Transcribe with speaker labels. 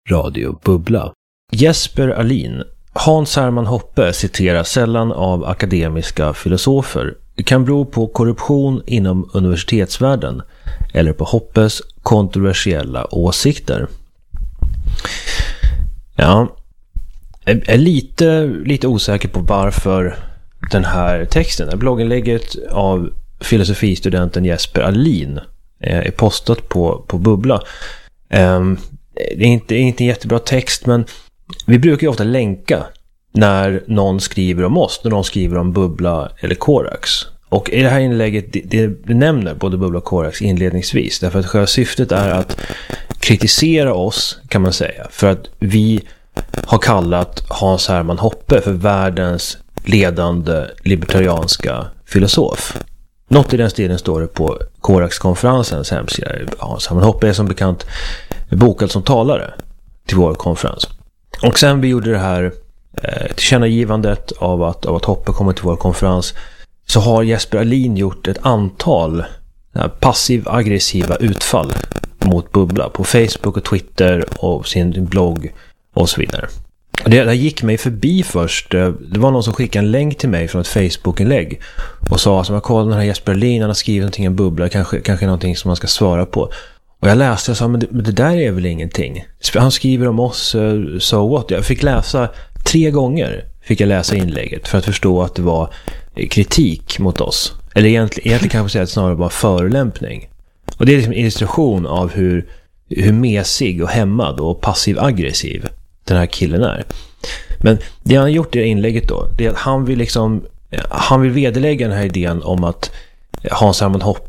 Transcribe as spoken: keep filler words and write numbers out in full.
Speaker 1: Radio Bubbla. Jesper Alin. Hans Hermann Hoppe citeras sällan av akademiska filosofer. Det kan bero på korruption inom universitetsvärlden eller på Hoppes kontroversiella åsikter. Ja, jag är lite, lite osäker på varför den här texten, blogginlägget av filosofistudenten Jesper Alin är postat på, på Bubbla. Um, det är inte, inte en jättebra text, men vi brukar ju ofta länka när någon skriver om oss, när någon skriver om Bubbla eller Corax. Och i det här inlägget, det, det, det nämner både Bubbla och Corax inledningsvis, därför att själva syftet är att kritisera oss, kan man säga, för att vi har kallat Hans Hermann Hoppe för världens ledande libertarianska filosof. Något i den stilen står det på Corax-konferensens hemsida. Hans Hermann Hoppe är som bekant bokad som talare till vår konferens. Och sen vi gjorde det här eh, tillkännagivandet av att, av att Hoppe kommer till vår konferens, så har Jesper Alin gjort ett antal passiv-aggressiva utfall mot Bubbla på Facebook och Twitter och sin blogg och så vidare. Det, det gick mig förbi först. Det var någon som skickade en länk till mig från ett Facebook-inlägg och sa att jag kollade den här Jesper Alin, han har skrivit någonting om Bubbla, kanske, kanske någonting som man ska svara på. Och jag läste och sa, men det, men det där är väl ingenting. Han skriver om oss, so what? Jag fick läsa tre gånger, fick jag läsa inlägget för att förstå att det var kritik mot oss. Eller egentligen, egentligen kan man säga att det snarare var förolämpning. Och det är liksom en illustration av hur, hur mesig och hämmad och passiv-aggressiv den här killen är. Men det han har gjort i det inlägget då, det är att han vill liksom han vill vederlägga den här idén om att Hans Hermann Hoppe